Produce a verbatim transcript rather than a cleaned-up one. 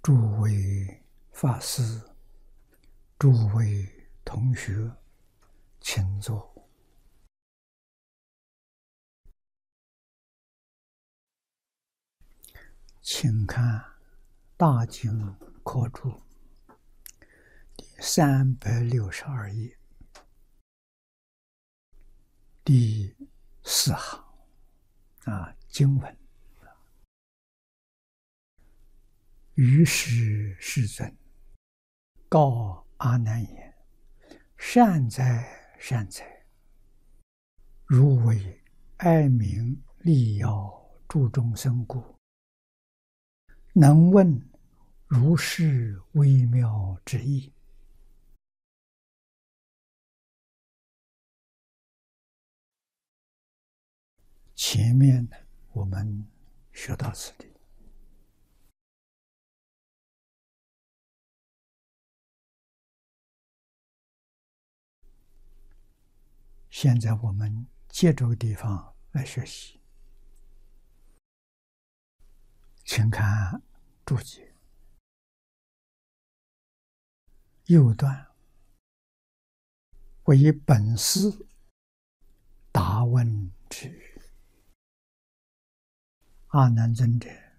诸位法师、诸位同学，请坐。请看《大经科注》第三百六十二页第四行啊，经文。于是世尊告阿难言：善哉善哉，如为爱民利要诸众生故，能问如是微妙之义。前面呢，我们学到此地。现在我们借这个地方来学习，请看注解。右段为本师答问之语。阿难尊者